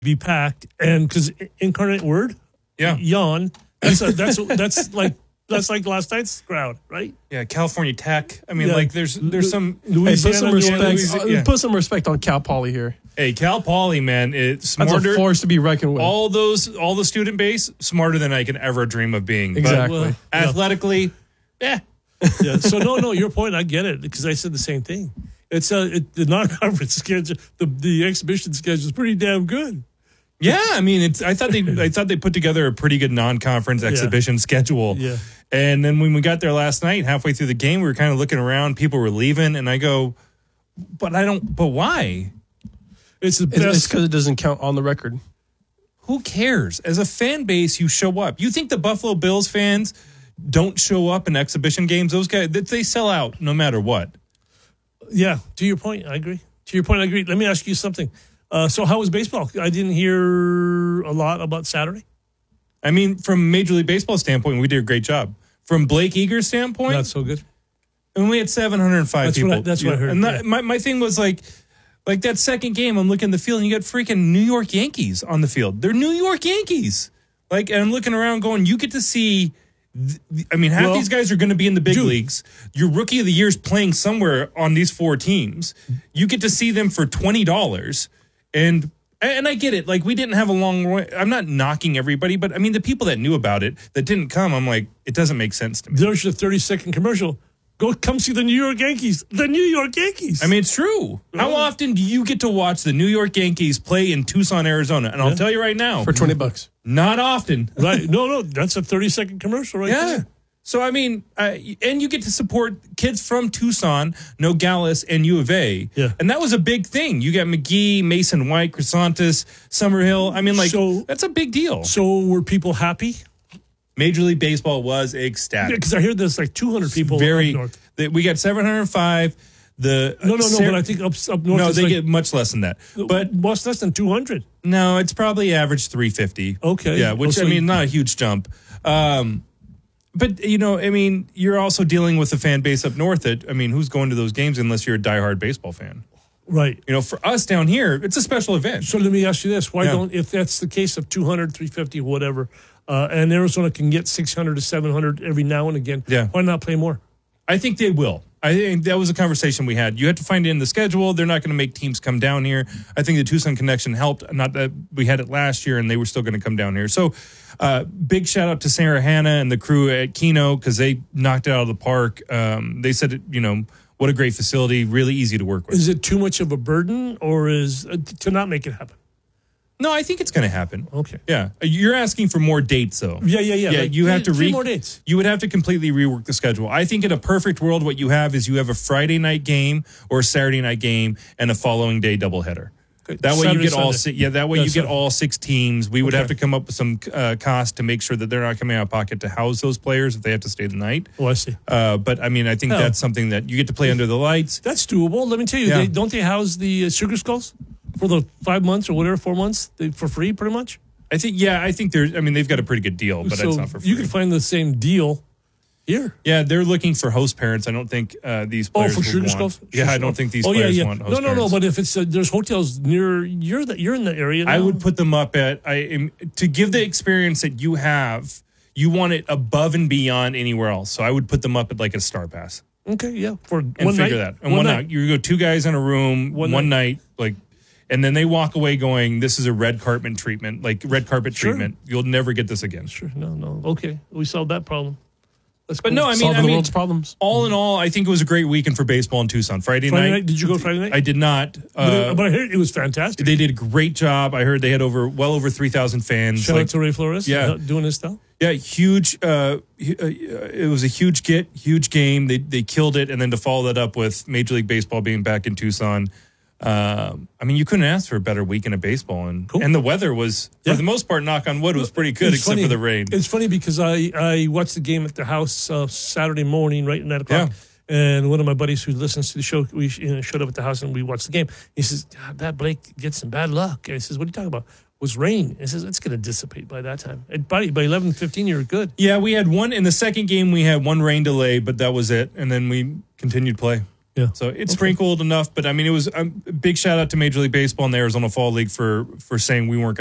be packed, and because Incarnate Word, yawn. That's like last night's crowd, right? Yeah, California Tech. I mean, like there's some put some respect on Cal Poly here. Hey, Cal Poly, man, it's smarter. That's a force to be reckoned with. All the student base smarter than I can ever dream of being. Exactly. But athletically, Yeah. So no, your point, I get it because I said the same thing. It's the non-conference schedule, the exhibition schedule is pretty damn good. Yeah, I mean, I thought they put together a pretty good non-conference exhibition schedule. Yeah. And then when we got there last night, halfway through the game, we were kind of looking around. People were leaving, and I go, But why? It's the best. It's because it doesn't count on the record. Who cares? As a fan base, you show up. You think the Buffalo Bills fans don't show up in exhibition games? Those guys, they sell out no matter what. Yeah, to your point, I agree. Let me ask you something. So how was baseball? I didn't hear a lot about Saturday. I mean, from Major League Baseball standpoint, we did a great job. From Blake Eager's standpoint, not so good. And we had 705 people. That's what I heard. And my thing was like that second game, I'm looking at the field, and you got freaking New York Yankees on the field. They're New York Yankees. And I'm looking around going, you get to see, half these guys are going to be in the big leagues. Your rookie of the year is playing somewhere on these four teams. You get to see them for $20. And I get it. Like, we didn't have a long way. I'm not knocking everybody, but, the people that knew about it that didn't come, I'm like, it doesn't make sense to me. There's a 30-second commercial. Come see the New York Yankees. The New York Yankees. It's true. How often do you get to watch the New York Yankees play in Tucson, Arizona? And I'll tell you right now. For $20. Not often. Right. No. That's a 30-second commercial right there. So, and you get to support kids from Tucson, Nogales, and U of A. Yeah. And that was a big thing. You got McGee, Mason White, Chrysanthus, Summerhill. That's a big deal. So were people happy? Major League Baseball was ecstatic. Because I heard there's like 200 people up north. We got 705. No, but I think up north. No, they get much less than that. But much less than 200. No, it's probably average 350. Okay. Yeah, which, not a huge jump. But, you're also dealing with a fan base up north that, who's going to those games unless you're a diehard baseball fan? Right. For us down here, it's a special event. So let me ask you this. Why don't, if that's the case of 200, 350, whatever, and Arizona can get 600 to 700 every now and again, why not play more? I think they will. I think that was a conversation we had. You have to find it in the schedule. They're not going to make teams come down here. I think the Tucson connection helped. Not that we had it last year and they were still going to come down here. So big shout out to Sarah Hanna and the crew at Keno because they knocked it out of the park. They said, what a great facility, really easy to work with. Is it too much of a burden or is to not make it happen? No, I think it's going to happen. Okay. Yeah. You're asking for more dates, though. Yeah. You have to more dates. You would have to completely rework the schedule. I think in a perfect world, what you have is you have a Friday night game or a Saturday night game and a following day doubleheader. Okay. That way you get all 6 teams. We would have to come up with some cost to make sure that they're not coming out of pocket to house those players if they have to stay the night. Oh, I see. But I think that's something that you get to play under the lights. That's doable. Let me tell you, don't they house the Sugar Skulls? For the 5 months or whatever, 4 months, for free, pretty much. I think there's. they've got a pretty good deal, but it's not for free. You can find the same deal here. Yeah, they're looking for host parents. I don't think these players. For Sugar Skulls. Yeah, I don't think these players want host parents. No. But if it's there's hotels near you're in the area. Now. I would put them up at to give the experience that you have. You want it above and beyond anywhere else. So I would put them up at like a Star Pass. Okay, yeah, and figure night? that. And one night you go 2 guys in a room one night like. And then they walk away going, this is a red carpet treatment. Treatment. You'll never get this again. Sure. No. Okay. We solved that problem. That's cool. But solving the world's problems. All in all, I think it was a great weekend for baseball in Tucson. Friday night. Did you go Friday night? I did not. But I heard it was fantastic. They did a great job. I heard they had well over 3,000 fans. Shout out to Ray Flores. Yeah. Doing his stuff. Yeah, huge. It was a huge game. They killed it. And then to follow that up with Major League Baseball being back in Tucson. You couldn't ask for a better weekend of baseball, and the weather was, for the most part, knock on wood, was pretty good, except for the rain. It's funny because I watched the game at the house Saturday morning, right at 9 o'clock, and one of my buddies who listens to the show, we showed up at the house and we watched the game. He says, "That Blake gets some bad luck." And I says, "What are you talking about?" It was rain. He says, "It's going to dissipate by that time. By 11:15, you're good." Yeah, we had one in the second game. We had one rain delay, but that was it, and then we continued play. Yeah. So it sprinkled enough, but I mean, it was a big shout out to Major League Baseball and the Arizona Fall League for saying we weren't going